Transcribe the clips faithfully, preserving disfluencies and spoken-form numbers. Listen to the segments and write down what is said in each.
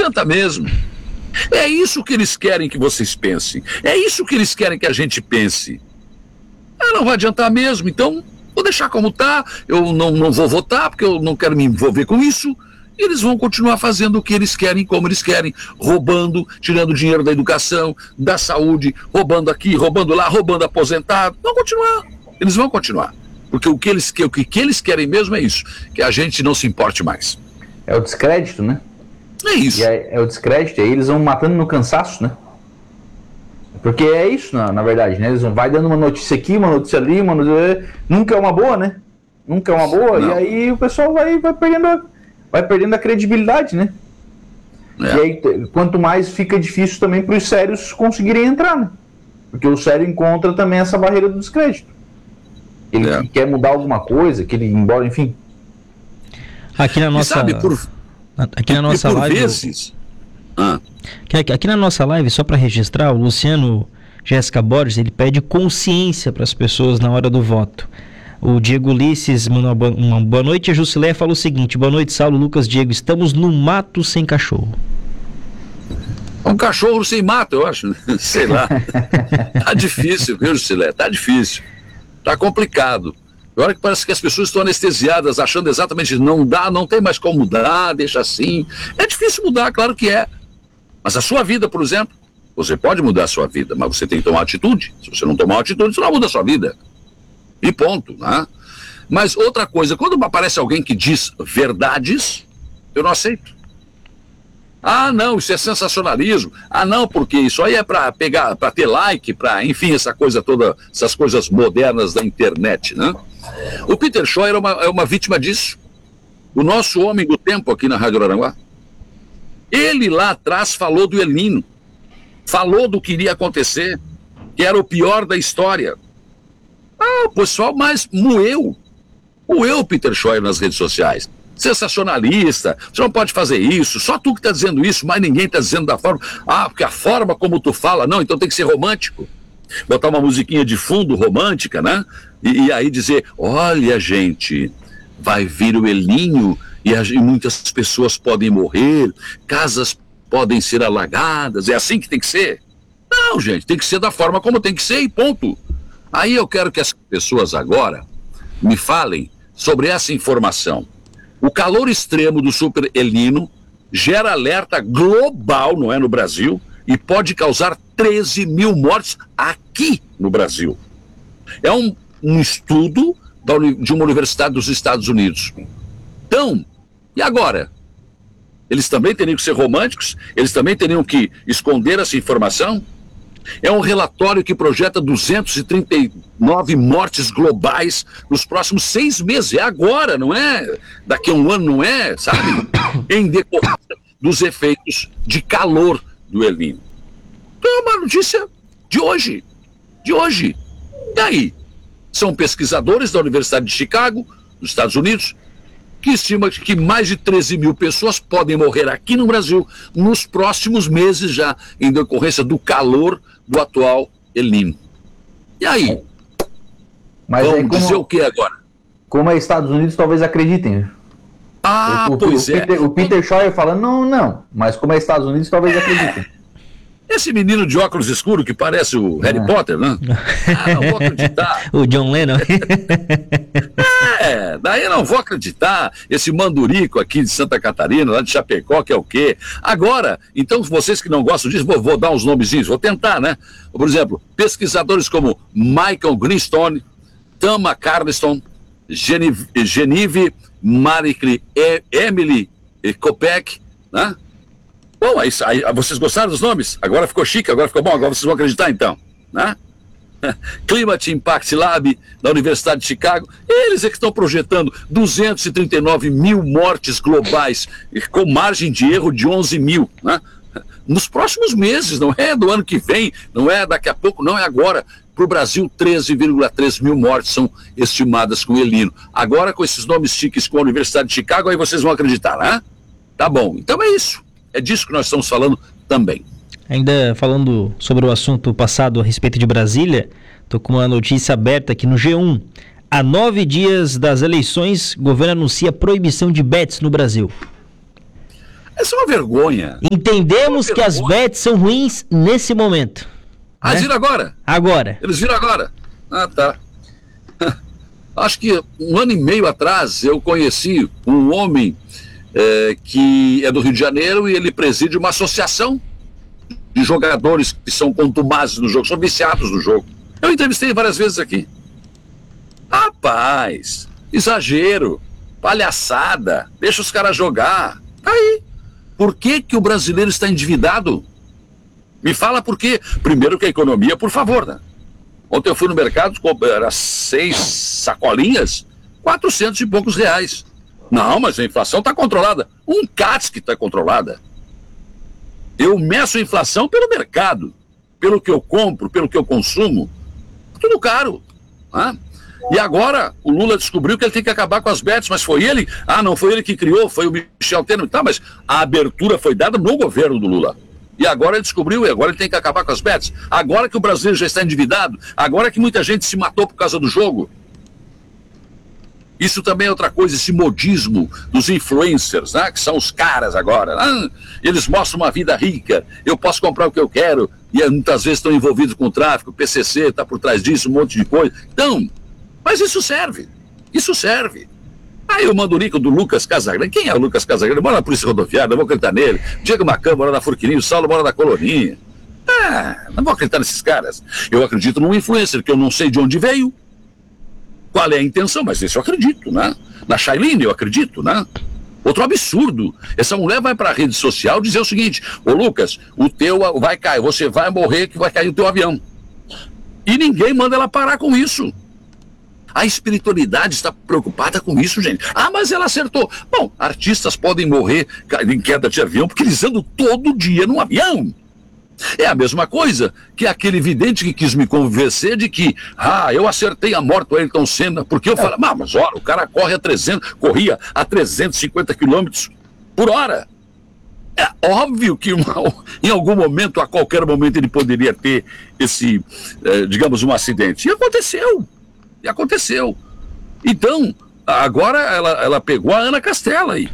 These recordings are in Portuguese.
adianta mesmo. É isso que eles querem que vocês pensem. É isso que eles querem que a gente pense. Ah, não vai adiantar mesmo, então vou deixar como está, eu não, não vou votar porque eu não quero me envolver com isso. E eles vão continuar fazendo o que eles querem, como eles querem, roubando, tirando dinheiro da educação, da saúde, roubando aqui, roubando lá, roubando aposentado. Vão continuar, eles vão continuar. Porque o que eles, o que eles querem mesmo é isso, que a gente não se importe mais. É o descrédito, né? É isso. E é, é o descrédito, aí eles vão matando no cansaço, né? Porque é isso, na, na verdade, né? Eles vão vai dando uma notícia aqui, uma notícia ali, uma notícia... Nunca é uma boa, né? Nunca é uma boa, não. E aí o pessoal vai, vai perdendo a... vai perdendo a credibilidade, né? É. E aí, quanto mais fica difícil também para os sérios conseguirem entrar, né? Porque o sério encontra também essa barreira do descrédito. Ele é. quer mudar alguma coisa, que ele, embora, enfim... Aqui na nossa... Sabe, por... Aqui na nossa por live... vezes... Ah. Aqui, aqui na nossa live, só para registrar, o Luciano Jéssica Borges, ele pede consciência para as pessoas na hora do voto. O Diego Ulisses mandou uma, uma boa noite. A Jusileia fala o seguinte: boa noite, Saulo, Lucas, Diego. Estamos no mato sem cachorro. Um cachorro sem mato, eu acho. Sei lá. Tá difícil, viu, Jusileia? Tá difícil. Tá complicado. Agora que parece que as pessoas estão anestesiadas, achando exatamente não dá, não tem mais como mudar, deixa assim. É difícil mudar, claro que é. Mas a sua vida, por exemplo, você pode mudar a sua vida, mas você tem que tomar atitude. Se você não tomar uma atitude, você não muda a sua vida. E ponto, né? Mas outra coisa, quando aparece alguém que diz verdades, eu não aceito. Ah, não, isso é sensacionalismo. Ah, não, porque isso aí é para pegar, para ter like, para, enfim, essa coisa toda, essas coisas modernas da internet, né? O Peter Shaw era uma, é uma vítima disso. O nosso homem do tempo aqui na Rádio Araranguá. Ele lá atrás falou do El Niño, falou do que iria acontecer, que era o pior da história. Ah, o pessoal mais moeu. Moeu o Peter Shaw nas redes sociais. Sensacionalista, você não pode fazer isso, só tu que está dizendo isso, mas ninguém está dizendo da forma. Ah, porque a forma como tu fala, não, então tem que ser romântico. Botar uma musiquinha de fundo romântica, né? E, e aí dizer, olha, gente, vai vir o El Niño e, a, e muitas pessoas podem morrer, casas podem ser alagadas, é assim que tem que ser? Não, gente, tem que ser da forma como tem que ser e ponto. Aí eu quero que as pessoas agora me falem sobre essa informação. O calor extremo do Super El Niño gera alerta global, não é no Brasil, e pode causar treze mil mortes aqui no Brasil. É um, um estudo da, de uma universidade dos Estados Unidos. Então, e agora? Eles também teriam que ser românticos? Eles também teriam que esconder essa informação? É um relatório que projeta duzentas e trinta e nove mortes globais nos próximos seis meses. É agora, não é? Daqui a um ano, não é? Sabe? Em decorrência dos efeitos de calor do El Niño. Então é uma notícia de hoje. De hoje. E aí? São pesquisadores da Universidade de Chicago, nos Estados Unidos, que estima que mais de treze mil pessoas podem morrer aqui no Brasil nos próximos meses já, em decorrência do calor do atual El Niño. E aí? Mas vamos aí como, dizer o que agora? Como é Estados Unidos, talvez acreditem. Ah, o, pois o, é. O Peter, o Peter Shaw falando, não, não. Mas como é Estados Unidos, talvez é. acreditem. Esse menino de óculos escuros que parece o Harry ah. Potter, né? Ah, não vou acreditar. O John Lennon. É, daí eu não vou acreditar. Esse mandurico aqui de Santa Catarina, lá de Chapecó, que é o quê? Agora, então vocês que não gostam disso, vou, vou dar uns nomezinhos, vou tentar, né? Por exemplo, pesquisadores como Michael Greenstone, Tama Carliston, Genive, Genive Maricli, Emily Kopek, né? Bom, aí, aí, vocês gostaram dos nomes? Agora ficou chique, agora ficou bom, agora vocês vão acreditar então, né? Climate Impact Lab da Universidade de Chicago, eles é que estão projetando duzentas e trinta e nove mil mortes globais, com margem de erro de onze mil, né? Nos próximos meses, não é do ano que vem, não é daqui a pouco, não é agora. Para o Brasil, treze vírgula três mil mortes são estimadas com o El Niño. Agora, com esses nomes chiques com a Universidade de Chicago, aí vocês vão acreditar, né? Tá bom, então é isso. É disso que nós estamos falando também. Ainda falando sobre o assunto passado a respeito de Brasília, estou com uma notícia aberta aqui no G um. Há nove dias das eleições, o governo anuncia proibição de bets no Brasil. Essa é uma vergonha. Entendemos é uma que as bets são ruins nesse momento. Ah, né? viram agora? Agora. Eles viram agora? Ah, tá. Acho que um ano e meio atrás eu conheci um homem é, que é do Rio de Janeiro e ele preside uma associação de jogadores que são contumazes no jogo, são viciados no jogo. Eu entrevistei várias vezes aqui. Rapaz, exagero, palhaçada, deixa os caras jogar. Tá aí. Por que que o brasileiro está endividado? Me fala por quê. Primeiro que a economia, por favor, né? Ontem eu fui no mercado, era seis sacolinhas, quatrocentos e poucos reais. Não, mas a inflação está controlada. Um C A T S que está controlada. Eu meço a inflação pelo mercado, pelo que eu compro, pelo que eu consumo. Tudo caro. Né? E agora o Lula descobriu que ele tem que acabar com as bets, mas foi ele? Ah, não foi ele que criou, foi o Michel Temer. Tá, mas a abertura foi dada no governo do Lula. E agora ele descobriu, e agora ele tem que acabar com as bets. Agora que o brasileiro já está endividado, agora que muita gente se matou por causa do jogo. Isso também é outra coisa, esse modismo dos influencers, né? Que são os caras agora. Ah, eles mostram uma vida rica, eu posso comprar o que eu quero, e muitas vezes estão envolvidos com o tráfico, o P C C está por trás disso, um monte de coisa. Então, mas isso serve, isso serve. Aí o mandurico do Lucas Casagrande, quem é o Lucas Casagrande? Mora na Polícia Rodoviária, não vou acreditar nele. Diego Macan mora na Furquilinho, o Saulo mora na Coloninha. Ah, não vou acreditar nesses caras. Eu acredito num influencer, que eu não sei de onde veio, qual é a intenção, mas isso eu acredito, né? Na Shailene eu acredito, né? Outro absurdo, essa mulher vai para a rede social dizer o seguinte: ô Lucas, o teu vai cair, você vai morrer que vai cair o teu avião. E ninguém manda ela parar com isso. A espiritualidade está preocupada com isso, gente. Ah, mas ela acertou. Bom, artistas podem morrer em queda de avião porque eles andam todo dia num avião. É a mesma coisa que aquele vidente que quis me convencer de que, ah, eu acertei a morte do Ayrton Senna, porque eu falei, ah, mas olha, o cara corre a trezentos, corria a trezentos e cinquenta quilômetros por hora. É óbvio que uma, em algum momento, a qualquer momento, ele poderia ter esse, eh, digamos, um acidente. E aconteceu. E aconteceu. Então, agora ela, ela pegou a Ana Castela aí.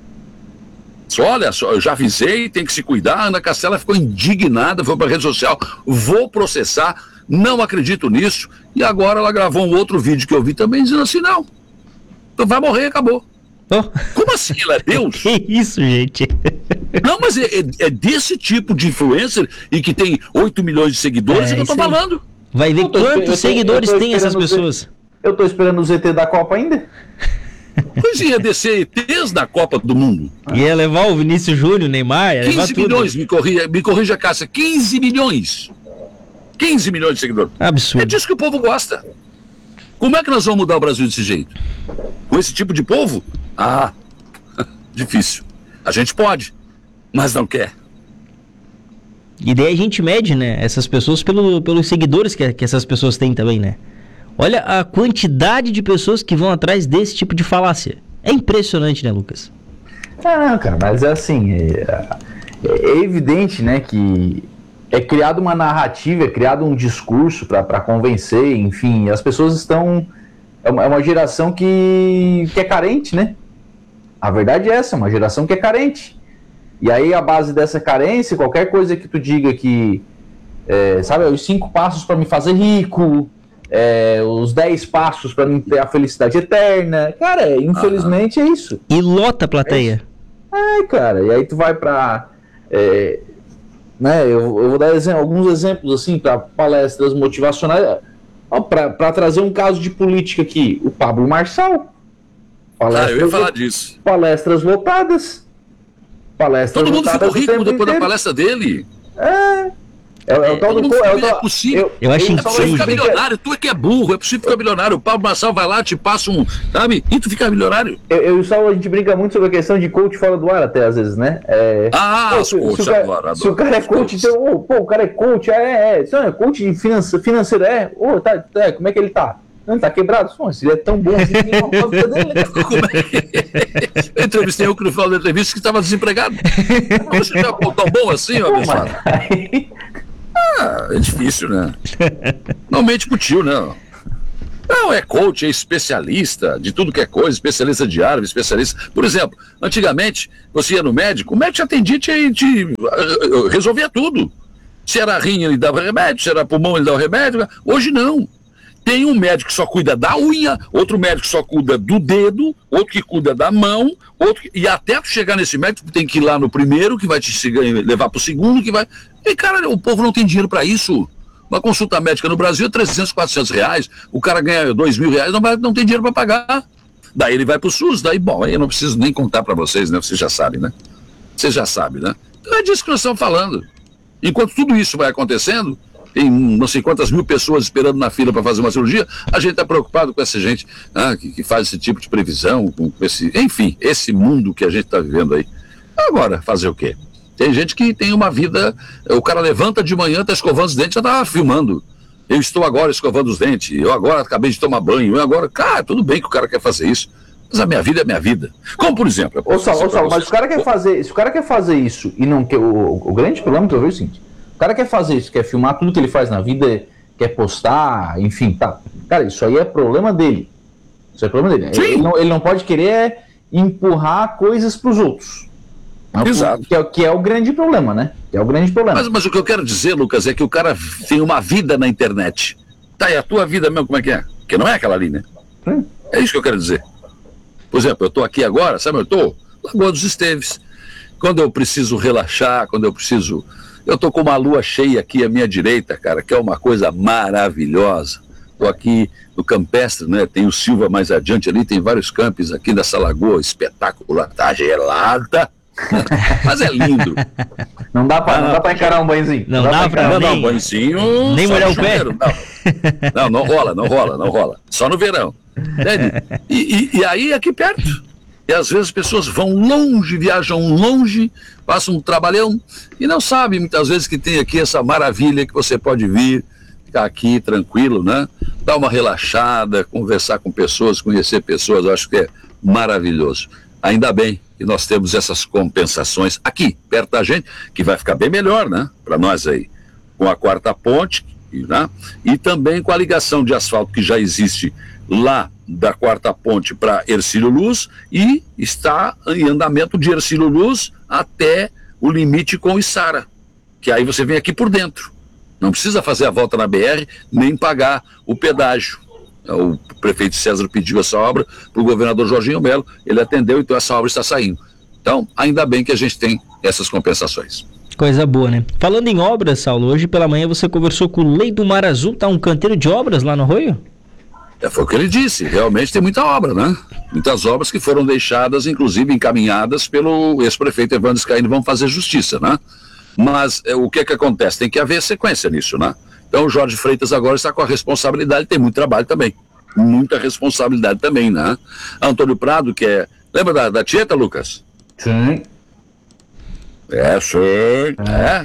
Só, olha, só, eu já avisei, tem que se cuidar. A Ana Castela ficou indignada, foi para a rede social, vou processar, não acredito nisso. E agora ela gravou um outro vídeo que eu vi também dizendo assim, não, então vai morrer, acabou. Oh. Como assim? Ela é Deus? Que isso, gente? Não, mas é, é, é desse tipo de influencer e que tem oito milhões de seguidores é, que eu tô aí. falando. Vai ver eu tô, quantos eu tô, seguidores tem essas pessoas. Z, eu tô esperando o Z T da Copa ainda. Pois ia descer E Tês da Copa do Mundo. Ia levar o Vinícius Júnior, Neymar, ia levar quinze milhões, me corrija, me corrija, Cássia, quinze milhões. quinze milhões de seguidores. Absurdo. É disso que o povo gosta. Como é que nós vamos mudar o Brasil desse jeito? Com esse tipo de povo? Ah, difícil. A gente pode, mas não quer. E daí a gente mede, né, essas pessoas pelo, pelos seguidores que, que essas pessoas têm também, né? Olha a quantidade de pessoas que vão atrás desse tipo de falácia. É impressionante, né, Lucas? Ah, não, cara, mas é assim, é, é evidente, né, que é criada uma narrativa, é criado um discurso para convencer, enfim, as pessoas estão... É uma, é uma geração que, que é carente, né? A verdade é essa, é uma geração que é carente. E aí, a base dessa carência, qualquer coisa que tu diga que, é, sabe, os cinco passos para me fazer rico, é, os dez passos para mim ter a felicidade eterna, cara, infelizmente é isso. E lota a plateia. É, cara, e aí tu vai para, é, né, eu, eu vou dar exemplo, alguns exemplos, assim, para palestras motivacionais, para trazer um caso de política aqui, o Pablo Marçal. Ah, eu ia falar disso. Palestras lotadas. Palestras Todo mundo ficou rico depois inteiro. da palestra dele. É. É, é o tal do... É, o tal, é possível. Eu, eu acho é possível ficar incrível. milionário. Tu é que é burro. É possível ficar milionário. O Pablo Marçal vai lá, te passa um... Sabe? E tu fica milionário. Eu, eu e o Saulo, a gente brinca muito sobre a questão de coach fora do ar até, às vezes, né? É, ah, pô, os se, coaches se o cara, agora. Se o cara é coach, então... Oh, pô, o cara é coach. É, é. Isso é coach de finança, financeiro. É. Oh, tá, é. Como é que ele tá? Não, tá quebrado? Pô, se ele é tão bom assim, que não pode fazer dele. Como é que... Eu entrevistei o que no final da entrevista que estava desempregado. Como você tá tão bom assim, ó, abençoado? Ah, é difícil, né? Não mente pro tio, né? Não, é coach, é especialista de tudo que é coisa, especialista de árvore, especialista... Por exemplo, antigamente, você ia no médico, o médico te atendia e te, te resolvia tudo. Se era rinha, ele dava remédio, se era pulmão, ele dava remédio. Hoje não. Tem um médico que só cuida da unha, outro médico que só cuida do dedo, outro que cuida da mão, outro que... e até tu chegar nesse médico, tem que ir lá no primeiro, que vai te levar para o segundo, que vai... E, cara, o povo não tem dinheiro para isso. Uma consulta médica no Brasil é trezentos, quatrocentos reais, o cara ganha dois mil reais, não, vai, não tem dinheiro para pagar. Daí ele vai para o SUS, daí, bom, aí eu não preciso nem contar para vocês, né? Vocês já sabem, né? Vocês já sabem, né? Então é disso que nós estamos falando. Enquanto tudo isso vai acontecendo, tem não sei quantas mil pessoas esperando na fila para fazer uma cirurgia, a gente está preocupado com essa gente ah, que, que faz esse tipo de previsão, com esse, enfim, esse mundo que a gente está vivendo aí. Agora, fazer o quê? Tem gente que tem uma vida, o cara levanta de manhã, está escovando os dentes, já está filmando. Eu estou agora escovando os dentes, eu agora acabei de tomar banho, eu agora... Cara, tudo bem que o cara quer fazer isso, mas a minha vida é minha vida. Como, por exemplo... Ô, Saulo, ô, Saulo, mas se o cara quer fazer, se o cara quer fazer isso e não quer... O, o grande problema que eu vejo é o seguinte, o cara quer fazer isso, quer filmar tudo que ele faz na vida, quer postar, enfim, tá. Cara, isso aí é problema dele. Isso é problema dele. Ele não, ele não pode querer empurrar coisas para os outros. Exato. Que é, que é o grande problema, né? Que é o grande problema. Mas, mas o que eu quero dizer, Lucas, é que o cara tem uma vida na internet. Tá, e a tua vida mesmo, como é que é? Porque não é aquela ali, né? Hum. É isso que eu quero dizer. Por exemplo, eu tô aqui agora, sabe onde eu tô? Lagoa dos Esteves. Quando eu preciso relaxar, quando eu preciso... Eu tô com uma lua cheia aqui à minha direita, cara, que é uma coisa maravilhosa. Tô aqui no Campestre, né? Tem o Silva mais adiante ali, tem vários campos aqui dessa lagoa espetacular, tá gelada. Mas é lindo. Não dá pra, ah, não dá pra encarar um banhozinho. Não, não dá, dá pra, pra não, um banhozinho. Nem molhar o pé. Não, não rola, não rola, não rola. Só no verão. E, e, e aí aqui perto. E às vezes as pessoas vão longe, viajam longe, passam um trabalhão e não sabem muitas vezes que tem aqui essa maravilha que você pode vir, ficar aqui tranquilo, né? Dar uma relaxada, conversar com pessoas, conhecer pessoas, eu acho que é maravilhoso. Ainda bem que nós temos essas compensações aqui, perto da gente, que vai ficar bem melhor, né? Para nós aí, com a quarta ponte, né? E também com a ligação de asfalto que já existe lá da quarta ponte para Hercílio Luz e está em andamento de Hercílio Luz até o limite com Içara, que aí você vem aqui por dentro. Não precisa fazer a volta na B R, nem pagar o pedágio. O prefeito César pediu essa obra para o governador Jorginho Melo, ele atendeu, então essa obra está saindo. Então, ainda bem que a gente tem essas compensações. Coisa boa, né? Falando em obras, Saulo, hoje pela manhã você conversou com o Lei do Mar Azul, tá um canteiro de obras lá no Arroio? É, foi o que ele disse, realmente tem muita obra, né? Muitas obras que foram deixadas, inclusive encaminhadas pelo ex-prefeito Evandro Scaini, vão fazer justiça, né? Mas é, o que é que acontece? Tem que haver sequência nisso, né? Então o Jorge Freitas agora está com a responsabilidade, tem muito trabalho também, muita responsabilidade também, né? Antônio Prado, que é... Lembra da, da Tieta, Lucas? Sim. É, sim. É.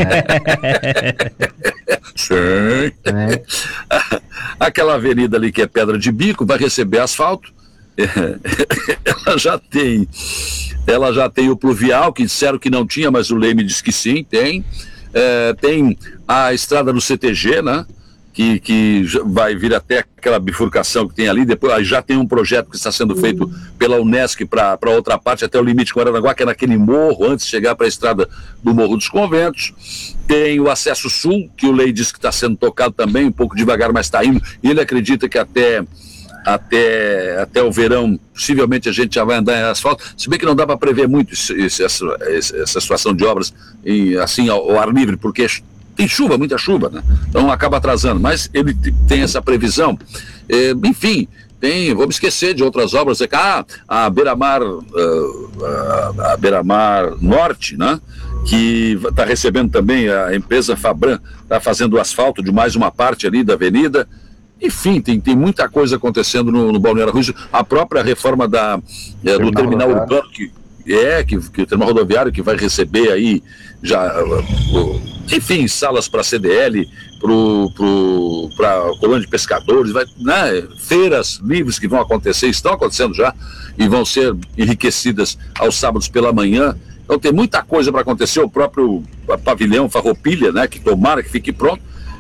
É. Sim. É. Aquela avenida ali que é Pedra de Bico vai receber asfalto. Ela já tem, ela já tem o pluvial, que disseram que não tinha, mas o Lei me disse que sim, tem. É, tem a estrada do C T G, né? Que, que vai vir até aquela bifurcação que tem ali, depois já tem um projeto que está sendo feito pela Unesc para outra parte, até o limite com Aranaguá, que é naquele morro, antes de chegar para a estrada do Morro dos Conventos. Tem o acesso sul, que o Lei diz que está sendo tocado também, um pouco devagar, mas está indo. Ele acredita que até, até, até o verão, possivelmente a gente já vai andar em asfalto, se bem que não dá para prever muito isso, isso, essa, essa situação de obras em, assim ao, ao ar livre, porque tem chuva, muita chuva, né? Então acaba atrasando, mas ele tem essa previsão. É, enfim, tem, vou me esquecer de outras obras, é que ah, a Beira-Mar, uh, a, a Beira-Mar Norte, né? Que está recebendo também, a empresa Fabran está fazendo o asfalto de mais uma parte ali da avenida. Enfim, tem, tem muita coisa acontecendo no, no Balneário Arroio. A própria reforma da, é, do terminal urbano, que é, que, que o terminal rodoviário que vai receber aí já, uh, enfim, salas para C D L, para a colônia de pescadores, vai, né, feiras livres que vão acontecer, estão acontecendo já, e vão ser enriquecidas aos sábados pela manhã. Então tem muita coisa para acontecer, o próprio pavilhão Farroupilha, né, que tomara que fique pronto.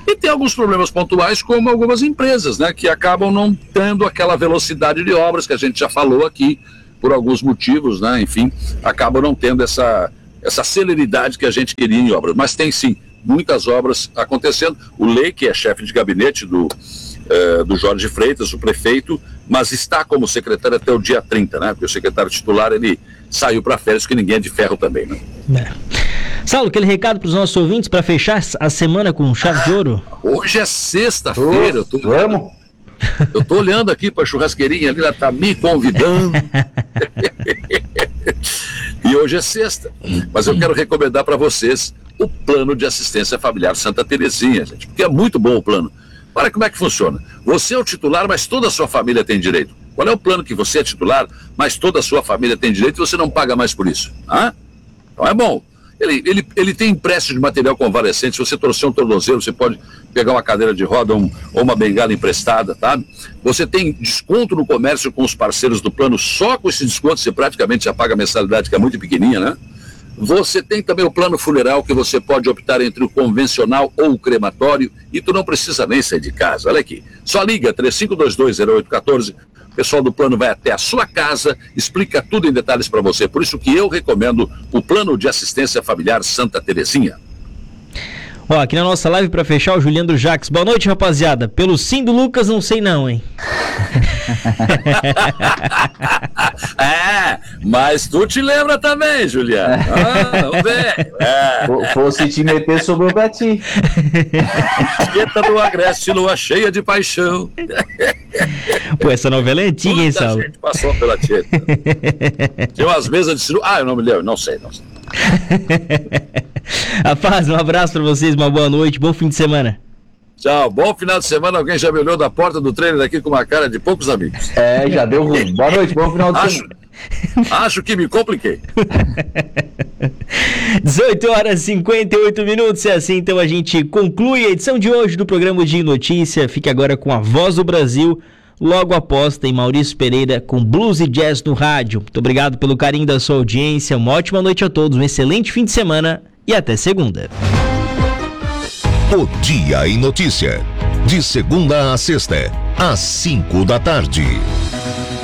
E tem alguns problemas pontuais, como algumas empresas, né, que acabam não tendo aquela velocidade de obras que a gente já falou aqui, por alguns motivos, né, enfim, acabam não tendo essa, essa celeridade que a gente queria em obras. Mas tem sim, muitas obras acontecendo. O Lei, que é chefe de gabinete do, eh, do Jorge Freitas, o prefeito, mas está como secretário até o dia trinta, né, porque o secretário titular, ele saiu para férias, que ninguém é de ferro também, né. É. Saulo, aquele recado para os nossos ouvintes para fechar a semana com chave de ouro? Hoje é sexta-feira, eu tô, vamos. Eu tô olhando aqui para a churrasqueirinha ali, ela tá me convidando. E hoje é sexta. Mas eu quero recomendar para vocês o plano de assistência familiar Santa Terezinha, gente, porque é muito bom o plano. Olha como é que funciona. Você é o titular, mas toda a sua família tem direito. Qual é o plano que você é titular, mas toda a sua família tem direito e você não paga mais por isso? Ah? Então é bom. Ele, ele, ele tem empréstimo de material convalescente. Se você torcer um tornozelo, você pode pegar uma cadeira de roda um, ou uma bengala emprestada, tá? Você tem desconto no comércio com os parceiros do plano. Só com esse desconto você praticamente já paga a mensalidade, que é muito pequenininha, né? Você tem também o plano funeral, que você pode optar entre o convencional ou o crematório, e tu não precisa nem sair de casa. Olha aqui, só liga três cinco dois dois zero oito um quatro. O pessoal do plano vai até a sua casa, explica tudo em detalhes para você. Por isso que eu recomendo o plano de assistência familiar Santa Terezinha. Ó, aqui na nossa live para fechar, o Juliano Jacques. Boa noite, rapaziada. Pelo sim do Lucas, não sei não, hein? É, mas tu te lembra também, Juliano. Ah, vamos ver. É. Fosse te meter, sobrou pra ti. Tieta do Agreste, lua cheia de paixão. Pô, essa novela é antiga, hein, Saulo? A gente passou pela Tieta. Tem umas mesas de sinuca. Ah, eu não me lembro, não sei, não sei. Rapaz, um abraço pra vocês, uma boa noite, bom fim de semana. Tchau, bom final de semana. Alguém já me olhou da porta do trailer aqui com uma cara de poucos amigos. É, já deu ruim. Boa noite, bom final de acho, semana. Acho que me compliquei. dezoito horas e cinquenta e oito minutos, e assim então a gente conclui a edição de hoje do programa de notícia. Fique agora com a Voz do Brasil, logo após tem Maurício Pereira com Blues e Jazz no rádio. Muito obrigado pelo carinho da sua audiência, uma ótima noite a todos, um excelente fim de semana e até segunda. O Dia em Notícia, de segunda a sexta, às cinco da tarde.